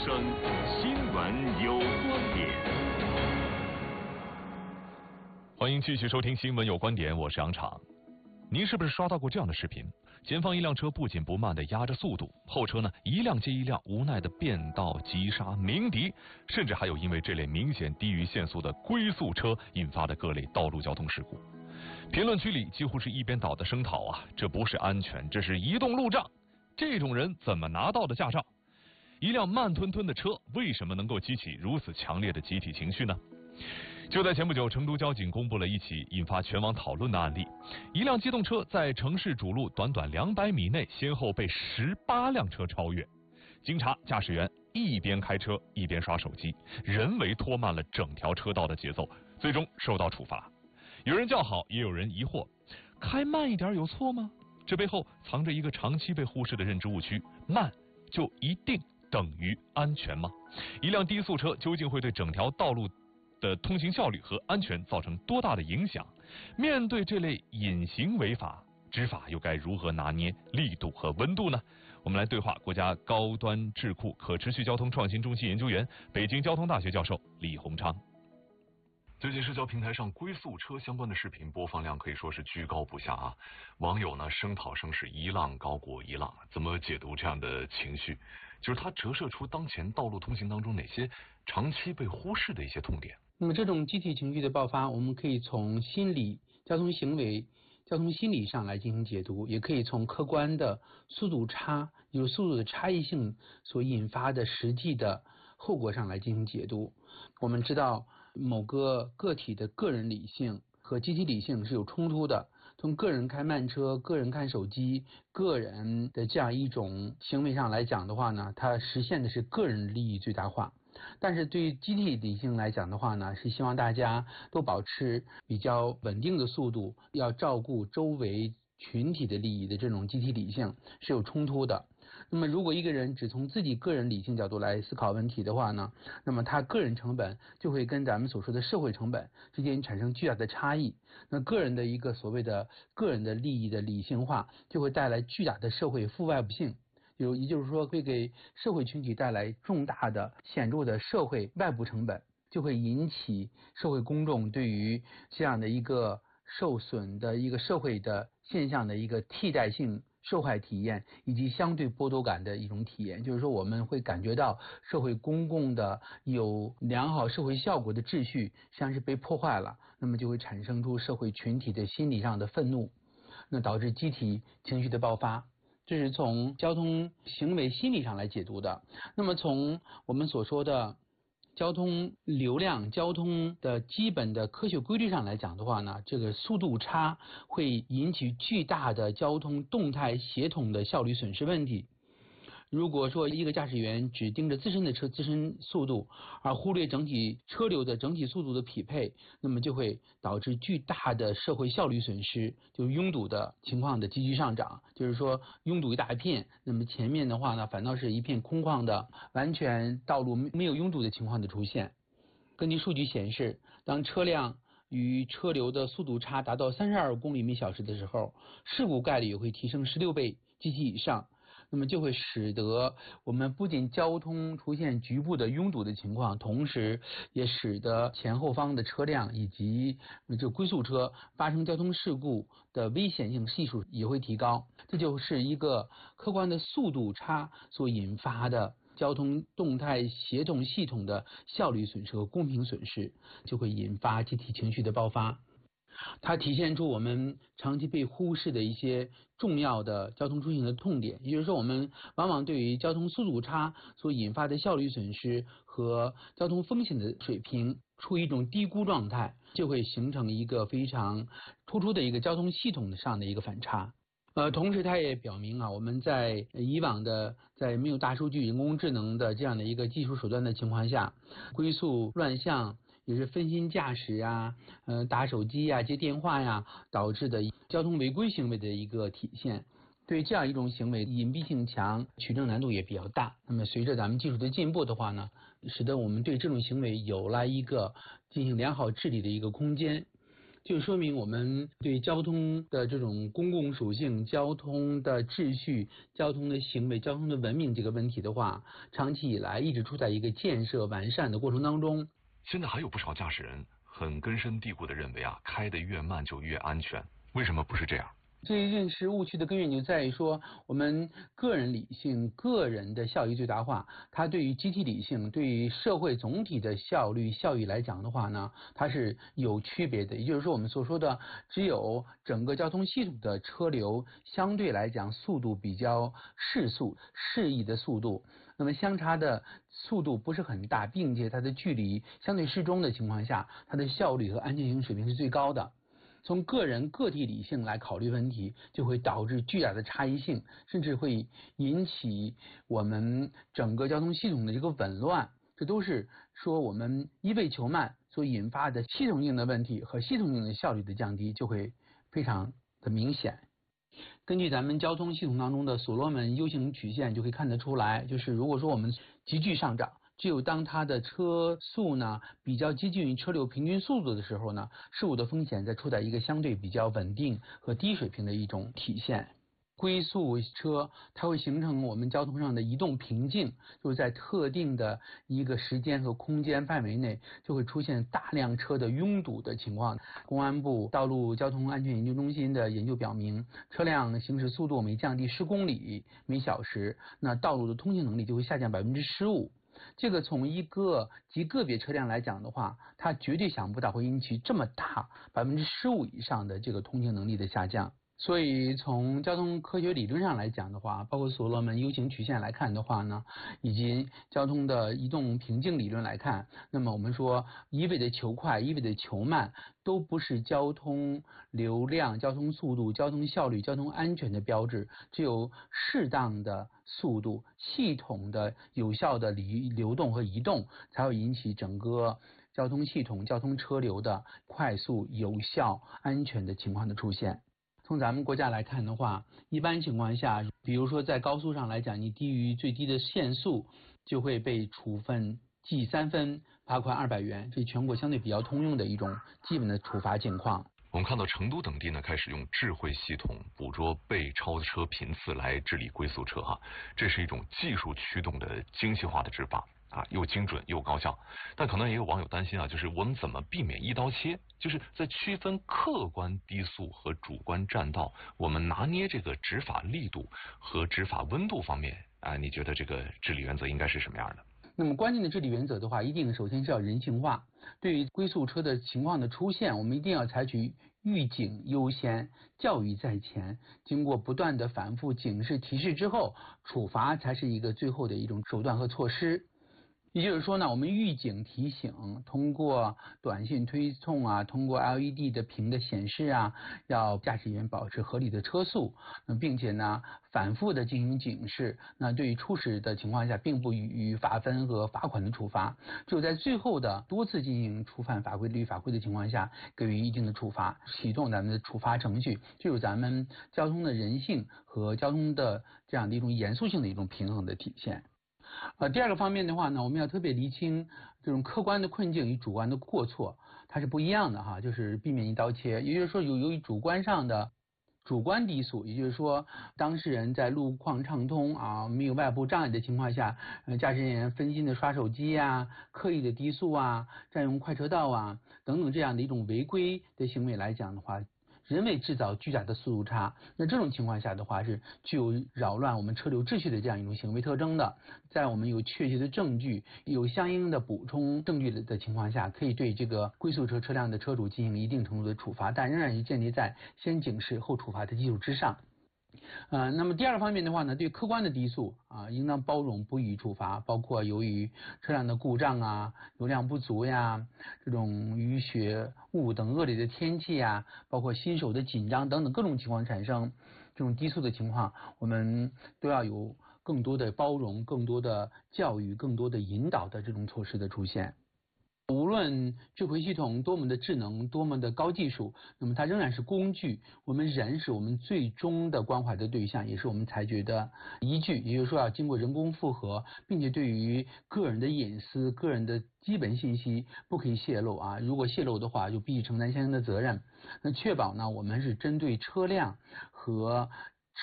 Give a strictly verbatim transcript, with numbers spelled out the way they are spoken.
声，新闻有观点。欢迎继续收听新闻有观点，我是杨昶。您是不是刷到过这样的视频？前方一辆车不紧不慢地压着速度，后车呢一辆接一辆无奈地变道急刹鸣笛，甚至还有因为这类明显低于限速的龟速车引发的各类道路交通事故。评论区里几乎是一边倒的声讨啊，这不是安全，这是移动路障。这种人怎么拿到的驾照？一辆慢吞吞的车为什么能够激起如此强烈的集体情绪呢？就在前不久，成都交警公布了一起引发全网讨论的案例：一辆机动车在城市主路短短两百米内，先后被十八辆车超越。经查，驾驶员一边开车一边刷手机，人为拖慢了整条车道的节奏，最终受到处罚。有人叫好，也有人疑惑：开慢一点有错吗？这背后藏着一个长期被忽视的认知误区：慢就一定等于安全吗？一辆低速车究竟会对整条道路的通行效率和安全造成多大的影响？面对这类隐形违法，执法又该如何拿捏力度和温度呢？我们来对话国家高端智库可持续交通创新中心研究员、北京交通大学教授李洪昌。最近社交平台上龟速车相关的视频播放量可以说是居高不下啊，网友呢声讨声是一浪高过一浪。怎么解读这样的情绪？就是它折射出当前道路通行当中哪些长期被忽视的一些痛点。 那么这种集体情绪的爆发，我们可以从心理、交通行为、交通心理上来进行解读，也可以从客观的速度差，有速度的差异性所引发的实际的后果上来进行解读。我们知道某个个体的个人理性和集体理性是有冲突的，从个人开慢车、个人看手机、个人的这样一种行为上来讲的话呢，它实现的是个人利益最大化。但是对于集体理性来讲的话呢，是希望大家都保持比较稳定的速度，要照顾周围群体的利益的这种集体理性是有冲突的。那么如果一个人只从自己个人理性角度来思考问题的话呢，那么他个人成本就会跟咱们所说的社会成本之间产生巨大的差异。那个人的一个所谓的个人的利益的理性化，就会带来巨大的社会负外部性，有也就是说会给社会群体带来重大的显著的社会外部成本，就会引起社会公众对于这样的一个受损的一个社会的现象的一个替代性受害体验，以及相对剥夺感的一种体验。就是说我们会感觉到社会公共的有良好社会效果的秩序实际上是被破坏了，那么就会产生出社会群体的心理上的愤怒，那导致集体情绪的爆发。这是从交通行为心理上来解读的。那么从我们所说的交通流量、交通的基本的科学规律上来讲的话呢，这个速度差会引起巨大的交通动态协同的效率损失问题。如果说一个驾驶员只盯着自身的车自身速度，而忽略整体车流的整体速度的匹配，那么就会导致巨大的社会效率损失，就是拥堵的情况的急剧上涨。就是说拥堵一大片，那么前面的话呢，反倒是一片空旷的，完全道路没有拥堵的情况的出现。根据数据显示，当车辆与车流的速度差达到三十二公里每小时的时候，事故概率也会提升十六倍及其以上。那么就会使得我们不仅交通出现局部的拥堵的情况，同时也使得前后方的车辆以及这龟速车发生交通事故的危险性系数也会提高。这就是一个客观的速度差所引发的交通动态协同系统的效率损失和公平损失，就会引发集体情绪的爆发。它体现出我们长期被忽视的一些重要的交通出行的痛点，也就是说我们往往对于交通速度差所引发的效率损失和交通风险的水平处于一种低估状态，就会形成一个非常突出的一个交通系统上的一个反差。呃，同时它也表明啊，我们在以往的在没有大数据、人工智能的这样的一个技术手段的情况下，龟速乱象也是分心驾驶啊，呃，打手机呀、接电话呀导致的交通违规行为的一个体现。对这样一种行为，隐蔽性强，取证难度也比较大。那么随着咱们技术的进步的话呢，使得我们对这种行为有了一个进行良好治理的一个空间。 就说明我们对交通的这种公共属性、交通的秩序、交通的行为、交通的文明这个问题的话，长期以来一直处在一个建设完善的过程当中。 现在还有不少驾驶人很根深蒂固的认为啊，开得越慢就越安全，为什么不是这样？ 这一认识误区的根源就在于说，我们个人理性、个人的效益最大化，它对于集体理性、对于社会总体的效率、效益来讲的话呢，它是有区别的。也就是说，我们所说的，只有整个交通系统的车流相对来讲速度比较适速、适宜的速度，那么相差的速度不是很大，并且它的距离相对适中的情况下，它的效率和安全性水平是最高的。从个人个体理性来考虑问题，就会导致巨大的差异性，甚至会引起我们整个交通系统的这个紊乱。这都是说我们一味求慢所引发的系统性的问题和系统性的效率的降低就会非常的明显。根据咱们交通系统当中的所罗门 U 型曲线就可以看得出来，就是如果说我们急剧上涨，只有当它的车速呢比较接近于车流平均速度的时候呢，事故的风险在处在一个相对比较稳定和低水平的一种体现。龟速车它会形成我们交通上的移动瓶颈，就是在特定的一个时间和空间范围内就会出现大量车的拥堵的情况。公安部道路交通安全研究中心的研究表明，车辆行驶速度每降低十公里每小时，那道路的通行能力就会下降百分之十五。这个从一个极个别车辆来讲的话，它绝对想不到会引起这么大百分之十五以上的这个通行能力的下降。所以从交通科学理论上来讲的话，包括所罗门 U 型曲线来看的话呢，以及交通的移动瓶颈理论来看，那么我们说一味的求快，一味的求慢，都不是交通流量、交通速度、交通效率、交通安全的标志。只有适当的速度、系统的有效的流流动和移动，才会引起整个交通系统、交通车流的快速、有效、安全的情况的出现。从咱们国家来看的话，一般情况下，比如说在高速上来讲，你低于最低的限速，就会被处分记三分、罚款二百元，这是全国相对比较通用的一种基本的处罚情况。 我们看到成都等地呢，开始用智慧系统捕捉被超车频次来治理龟速车哈，这是一种技术驱动的精细化的执法啊，又精准又高效。但可能也有网友担心啊，就是我们怎么避免一刀切？就是在区分客观低速和主观占道，我们拿捏这个执法力度和执法温度方面啊，你觉得这个治理原则应该是什么样的？ 那么关键的治理原则的话，一定首先是要人性化。对于龟速车的情况的出现，我们一定要采取预警优先、教育在前，经过不断的反复警示提示之后，处罚才是一个最后的一种手段和措施。也就是说呢，我们预警提醒，通过短信推送啊，通过 L E D 的屏的显示啊，要驾驶员保持合理的车速，那并且呢，反复的进行警示。那对于初始的情况下，并不予以罚分和罚款的处罚，只有在最后的多次进行触犯法规律法规的情况下，给予一定的处罚，启动咱们的处罚程序，这就是咱们交通的人性和交通的这样的一种严肃性的一种平衡的体现。呃，第二个方面的话呢，我们要特别厘清这种客观的困境与主观的过错，它是不一样的哈，就是避免一刀切。也就是说，由由于主观上的主观低速，也就是说，当事人在路况畅通啊，没有外部障碍的情况下，呃，驾驶人员分心的刷手机啊，刻意的低速啊，占用快车道啊等等这样的一种违规的行为来讲的话，人为制造巨大的速度差，那这种情况下的话是具有扰乱我们车流秩序的这样一种行为特征的。在我们有确切的证据、有相应的补充证据的情况下，可以对这个龟速车车辆的车主进行一定程度的处罚，但仍然是建立在先警示后处罚的基础之上。呃，那么第二个方面的话呢，对客观的低速啊，应当包容不予处罚，包括由于车辆的故障啊、油量不足呀、这种雨雪雾等恶劣的天气呀，包括新手的紧张等等各种情况产生这种低速的情况，我们都要有更多的包容、更多的教育、更多的引导的这种措施的出现。 无论智慧系统多么的智能，多么的高技术，那么它仍然是工具。我们人是我们最终的关怀的对象，也是我们裁决的依据。也就是说，要经过人工复核，并且对于个人的隐私、个人的基本信息不可以泄露啊。如果泄露的话，就必须承担相应的责任。那确保呢，我们是针对车辆和